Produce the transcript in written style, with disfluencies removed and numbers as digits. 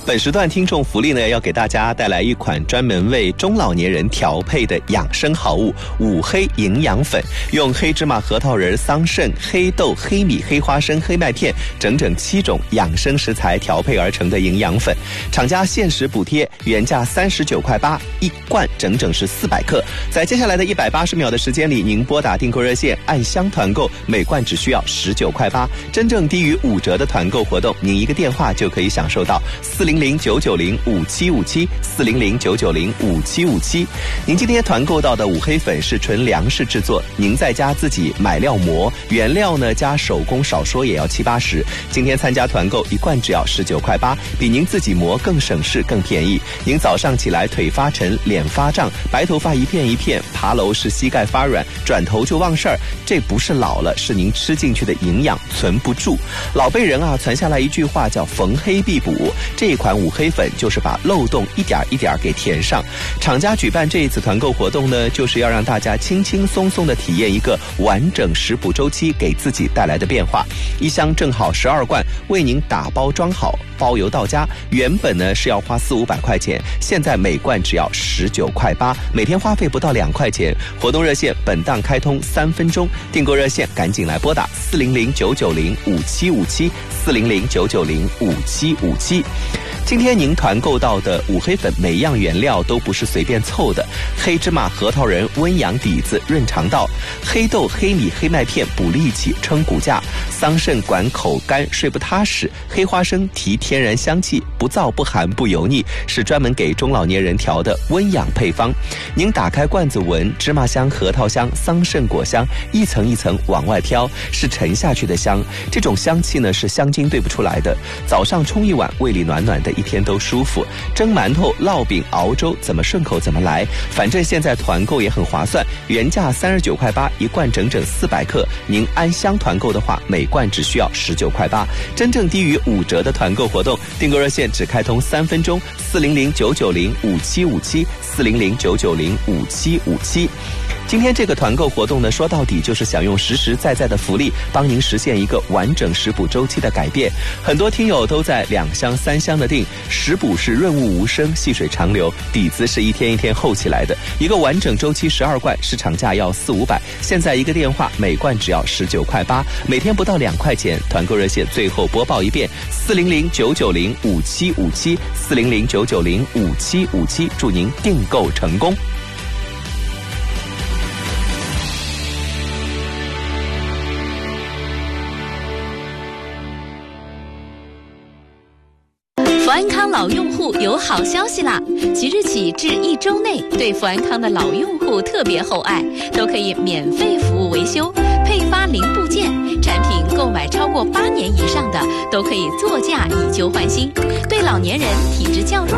本时段听众福利呢，要给大家带来一款专门为中老年人调配的养生好物五黑营养粉，用黑芝麻、核桃仁、桑葚、黑豆、黑米、黑花生、黑麦片整整7种养生食材调配而成的营养粉，厂家限时补贴，原价39.8块，一罐整整是400克。在接下来的180秒的时间里，您拨打订购热线按箱团购，每罐只需要19.8块，真正低于5折的团购活动，您一个电话就可以享受到400-990-5757，400-990-5757。您今天团购到的五黑粉是纯粮食制作，您在家自己买料磨，原料呢加手工少说也要70-80。今天参加团购，一罐只要19.8块，比您自己磨更省事更便宜。您早上起来腿发沉、脸发胀、白头发一片一片，爬楼是膝盖发软，转头就忘事儿，这不是老了，是您吃进去的营养存不住。老辈人传下来一句话叫逢黑必补，这一款五黑粉就是把漏洞一点一点给填上。厂家举办这一次团购活动呢，就是要让大家轻轻松松的体验一个完整食补周期给自己带来的变化。一箱正好12罐，为您打包装好，包邮到家。原本呢是要花400-500块钱，现在每罐只要19.8块，每天花费不到2块钱。活动热线本档开通3分钟，订购热线赶紧来拨打400-990-5757，400-990-5757。今天您团购到的五黑粉每样原料都不是随便凑的，黑芝麻、核桃仁温阳底子润肠道，黑豆、黑米、黑麦片补力气撑骨架，桑葚管口干睡不踏实，黑花生提天然香气，不燥不寒不油腻，是专门给中老年人调的温养配方。您打开罐子闻，芝麻香、核桃香、桑葚果香一层一层往外飘，是沉下去的香。这种香气呢是香精兑不出来的，早上冲一碗，胃里暖暖的，一天都舒服。蒸馒头、烙饼、熬粥，怎么顺口怎么来。反正现在团购也很划算，原价39.8块，一罐整整400克。您按箱团购的话，每罐只需要19.8块，真正低于5折的团购活动。订购热线只开通3分钟，400-990-5757，400-990-5757。今天这个团购活动呢，说到底就是想用实实在在的福利帮您实现一个完整食补周期的改变。很多听友都在2箱3箱的订，食补是润物无声，细水长流，底子是一天一天厚起来的。一个完整周期12罐，市场价要400-500，现在一个电话，每罐只要19.8块，每天不到2块钱。团购热线最后播报一遍：400-990-5757，400-990-5757，祝您订购成功。 福安康老用户有好消息啦！即日起至1周内，对福安康的老用户特别厚爱，都可以免费服务维修、配发零部件，产品购买超过8年以上的，都可以作价以旧换新。对老年人、体质较弱